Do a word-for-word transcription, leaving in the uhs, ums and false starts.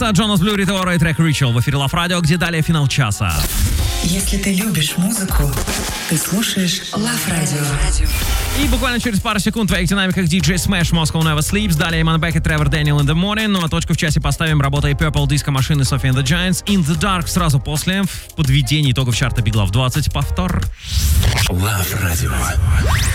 Это Джонас Блю, Рита Ора и трек Ritual в эфире Love Radio, где далее финал часа. Если ты любишь музыку, ты слушаешь Love Radio. И буквально через пару секунд в твоих динамиках ди джей Smash Moscow Never Sleeps, далее Eamon Beck и Trevor Daniel In The Morning, ну а точку в часе поставим работой Purple Disco Machine и Sophie and the Giants In The Dark сразу после, в подведении итогов чарта Big Love двадцать, повтор. Love Radio.